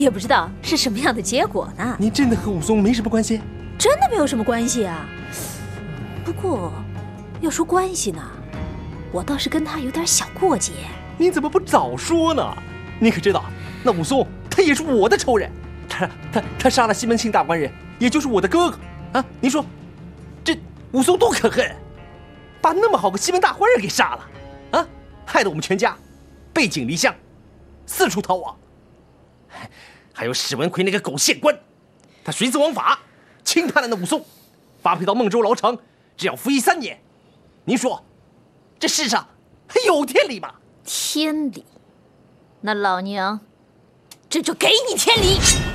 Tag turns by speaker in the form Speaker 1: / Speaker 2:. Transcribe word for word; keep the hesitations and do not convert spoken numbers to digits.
Speaker 1: 也不知道是什么样的结果呢。
Speaker 2: 你真的和武松没什么关系？
Speaker 1: 真的没有什么关系啊。不过，要说关系呢，我倒是跟他有点小过节。
Speaker 2: 你怎么不早说呢？你可知道，那武松他也是我的仇人，他他他杀了西门庆大官人，也就是我的哥哥啊！你说，这武松多可恨，把那么好个西门大官人给杀了，啊，害得我们全家背井离乡，四处逃亡。还有史文奎那个狗县官，他徇私枉法，轻判了那武松，发配到孟州牢城，只要服役三年。您说，这世上还有天理吗？
Speaker 1: 天理？那老娘这就给你天理！